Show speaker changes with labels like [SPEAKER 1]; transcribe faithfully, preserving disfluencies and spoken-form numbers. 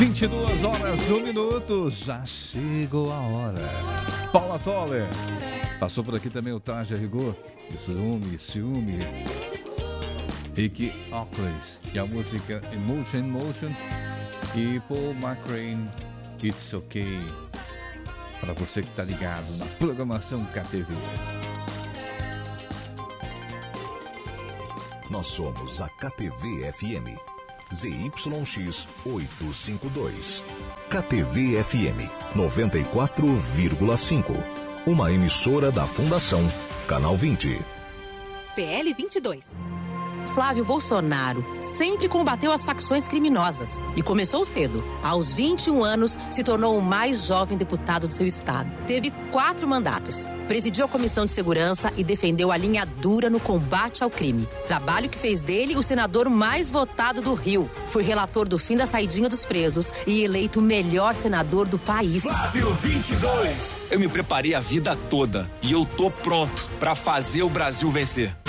[SPEAKER 1] vinte e duas horas, um minuto, já chegou a hora. Paula Toller, passou por aqui também o Traje a Rigor, Ciúme, Ciúme, Ricky Oakley, e a música Emotion, Emotion, e Paul McCrane, It's Okay, para você que está ligado na programação K T V.
[SPEAKER 2] Nós somos a K T V F M. Z Y X oitocentos e cinquenta e dois. K T V F M noventa e quatro vírgula cinco. Uma emissora da Fundação Canal vinte.
[SPEAKER 3] P L vinte e dois. Flávio Bolsonaro sempre combateu as facções criminosas e começou cedo. Aos vinte e um anos, se tornou o mais jovem deputado do seu estado. Teve quatro mandatos. Presidiu a Comissão de Segurança e defendeu a linha dura no combate ao crime. Trabalho que fez dele o senador mais votado do Rio. Foi relator do fim da saidinha dos presos e eleito o melhor senador do país.
[SPEAKER 4] Flávio vinte e dois. Eu me preparei a vida toda e eu tô pronto pra fazer o Brasil vencer.